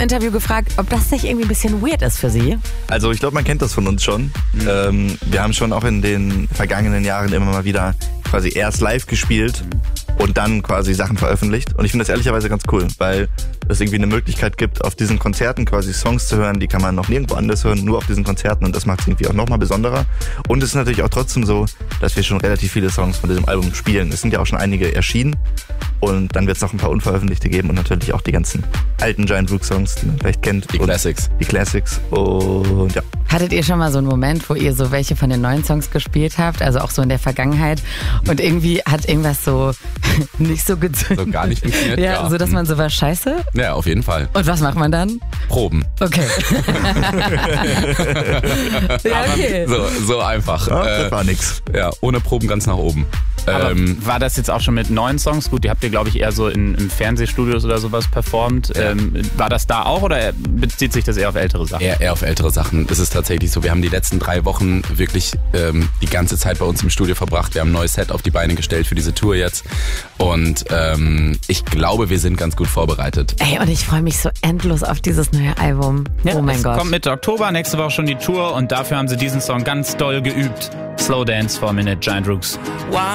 Interview gefragt, ob das nicht irgendwie ein bisschen weird ist für Sie. Also ich glaube, man kennt das von uns schon. Wir haben schon auch in den vergangenen Jahren immer mal wieder quasi erst live gespielt und dann quasi Sachen veröffentlicht. Und ich finde das ehrlicherweise ganz cool, weil es irgendwie eine Möglichkeit gibt, auf diesen Konzerten quasi Songs zu hören, die kann man noch nirgendwo anders hören, nur auf diesen Konzerten, und das macht es irgendwie auch nochmal besonderer. Und es ist natürlich auch trotzdem so, dass wir schon relativ viele Songs von diesem Album spielen. Es sind ja auch schon einige erschienen und dann wird es noch ein paar unveröffentlichte geben und natürlich auch die ganzen alten Giant Rooks Songs, die man vielleicht kennt. Die Classics. Die Classics und ja. Hattet ihr schon mal so einen Moment, wo ihr so welche von den neuen Songs gespielt habt, also auch so in der Vergangenheit, und irgendwie hat irgendwas so nicht so gezündet? So gar nicht funktioniert? Ja, so dass man so war, scheiße? Ja, auf jeden Fall. Und was macht man dann? Proben. Okay. Ja, okay. So einfach. Das war nix. Ja, ohne Proben ganz nach oben. Aber war das jetzt auch schon mit neuen Songs? Gut, die habt ihr, glaube ich, eher so in Fernsehstudios oder sowas performt. Ja. War das da auch oder bezieht sich das eher auf ältere Sachen? Eher auf ältere Sachen. Es ist tatsächlich so, wir haben die letzten 3 Wochen wirklich die ganze Zeit bei uns im Studio verbracht. Wir haben ein neues Set auf die Beine gestellt für diese Tour jetzt. Und ich glaube, wir sind ganz gut vorbereitet. Ey, und ich freue mich so endlos auf dieses neue Album. Ja, oh mein Gott. Kommt Mitte Oktober, nächste Woche schon die Tour und dafür haben sie diesen Song ganz doll geübt. Slow Dance 4 Minute Giant Rooks.